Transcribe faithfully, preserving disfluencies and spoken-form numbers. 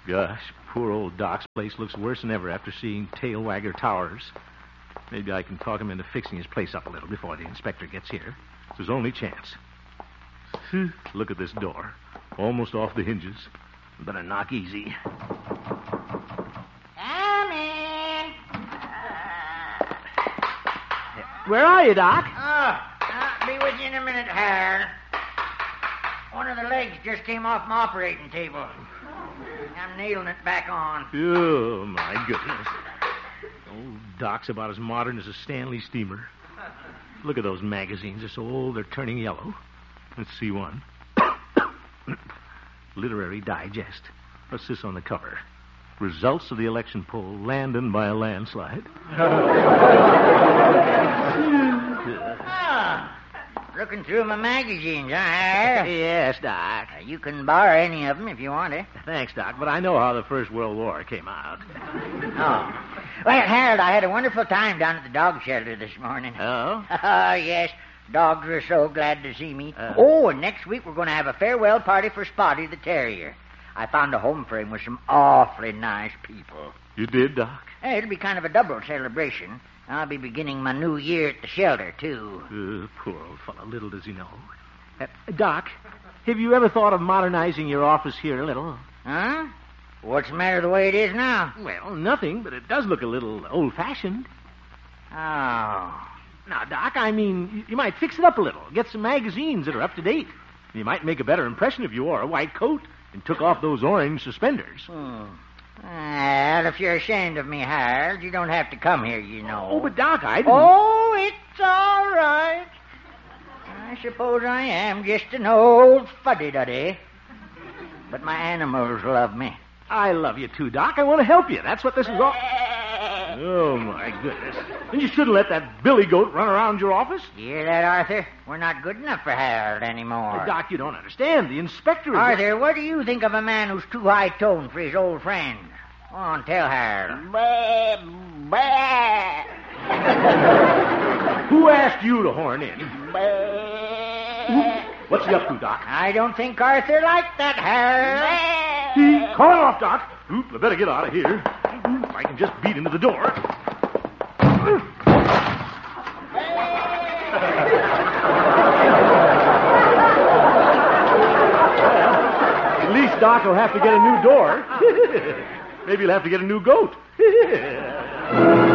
Gosh, poor old Doc's place looks worse than ever after seeing Tailwagger Towers. Maybe I can talk him into fixing his place up a little before the inspector gets here. It's his only chance. Look at this door. Almost off the hinges. Better knock easy. Come in. Where are you, Doc? Oh, I'll be with you in a minute, Harold. One of the legs just came off my operating table. I'm nailing it back on. Oh, my goodness. Old Doc's about as modern as a Stanley steamer. Look at those magazines. They're so old they're turning yellow. Let's see one. Literary Digest. What's this on the cover? Results of the election poll. Landon by a landslide. Ah, looking through my magazines, huh, Harold? Yes, Doc. Uh, you can borrow any of them if you want to. Thanks, Doc, but I know how the First World War came out. Oh. Well, Harold, I had a wonderful time down at the dog shelter this morning. Oh? Oh, yes. Dogs were so glad to see me. Uh. Oh, and next week we're going to have a farewell party for Spotty the Terrier. I found a home for him with some awfully nice people. You did, Doc? Hey, it'll be kind of a double celebration. I'll be beginning my new year at the shelter, too. Uh, poor old fellow. Little does he know. Uh, Doc, have you ever thought of modernizing your office here a little? Huh? What's the matter the way it is now? Well, nothing, but it does look a little old-fashioned. Oh. Now, Doc, I mean, you, you might fix it up a little. Get some magazines that are up to date. You might make a better impression if you wore a white coat and took off those orange suspenders. Hmm. Well, if you're ashamed of me, Harold, you don't have to come here, you know. Oh, but Doc, I didn't... Oh, it's all right. I suppose I am just an old fuddy-duddy. But my animals love me. I love you too, Doc. I want to help you. That's what this is all... Oh, my goodness. And you shouldn't let that billy goat run around your office. You hear that, Arthur? We're not good enough for Harold anymore. But, Doc, you don't understand. The inspector is... Arthur, what do you think of a man who's too high-toned for his old friend? Go on, tell Harold. Who asked you to horn in? What's he up to, Doc? I don't think Arthur liked that, Harold. He... Call it off, Doc. Oop, I better get out of here. If I can just beat into the door. At least Doc will have to get a new door. Maybe he'll have to get a new goat.